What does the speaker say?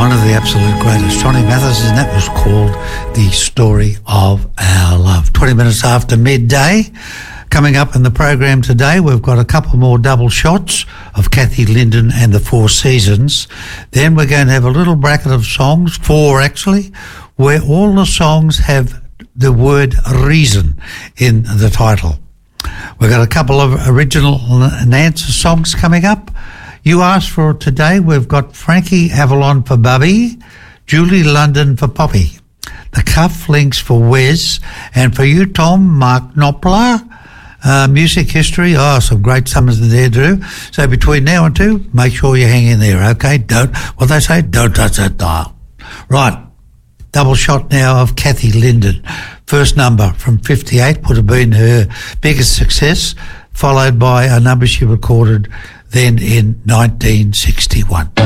one of the absolute greatest, Johnny Mathis, and that was called The Story of Our Love. 20 minutes after midday. Coming up in the program today, we've got a couple more double shots of Kathy Linden and the Four Seasons. Then we're going to have a little bracket of songs, 4 actually, where all the songs have the word reason in the title. We've got a couple of original and answer songs coming up. You asked for it today. We've got Frankie Avalon for Bubby, Julie London for Poppy, the Cufflinks for Wes, and for you, Tom, Mark Knopfler, music history. Oh, some great summers in there too. So between now and 2, make sure you hang in there, okay? Don't touch that dial. Right, double shot now of Kathy Linden. First number from 58 would have been her biggest success, followed by a number she recorded then in 1961.